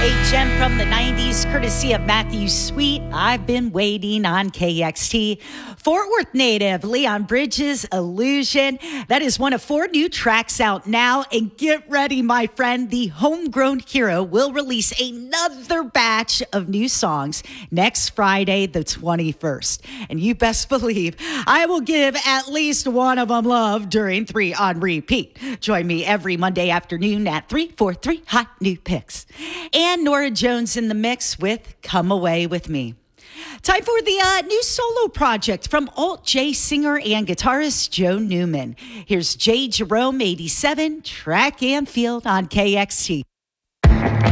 A gem from the 90s, courtesy of Matthew Sweet. I've been waiting on KXT. Fort Worth native Leon Bridges, Illusion. That is one of 4 new tracks out now. And get ready, my friend. The Homegrown Hero will release another batch of new songs next Friday, the 21st. And you best believe I will give at least one of them love during 3 on repeat. Join me every Monday afternoon at 3 for 3 hot new picks. And Nora Jones in the mix with Come Away With Me. Time for the new solo project from alt J singer and guitarist Joe Newman. Here's J. Jerome 87, Track and Field on KXT.